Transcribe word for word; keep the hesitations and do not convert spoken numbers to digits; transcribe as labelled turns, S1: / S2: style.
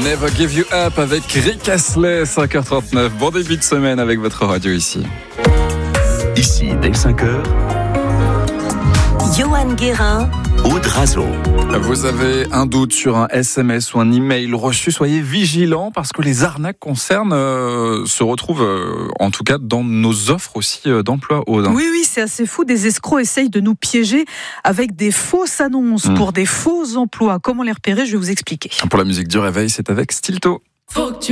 S1: Never Give You Up avec Rick Astley, cinq heures trente-neuf. Bon début de semaine avec votre radio ici.
S2: Ici, dès cinq heures,
S3: Johan Guérin,
S2: Aude Razo.
S1: Vous avez un doute sur un S M S ou un email reçu, soyez vigilants parce que les arnaques concernent, euh, se retrouvent euh, en tout cas dans nos offres aussi euh, d'emploi, Aude.
S4: Oui, oui, c'est assez fou. Des escrocs essayent de nous piéger avec des fausses annonces mmh. pour des faux emplois. Comment les repérer ? Je vais vous expliquer.
S1: Pour la musique du réveil, c'est avec Stilto.
S5: Faut que tu